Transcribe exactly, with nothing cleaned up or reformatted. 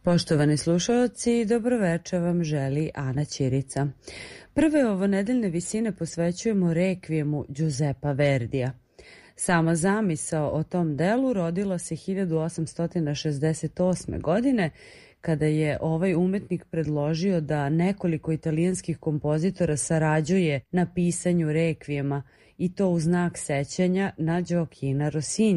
Poštovani slušaoci, dobroveče vam želi Ana Ćirica. Prve ovonedeljne visine posvećujemo rekvijemu Giuseppa Verdija. Sama zamisao o tom delu rodila se hiljadu osamsto šezdeset osme. godine, kada je ovaj umetnik predložio da nekoliko italijanskih kompozitora sarađuje na pisanju rekvijema i to u znak sećanja na Gioachina Rossini,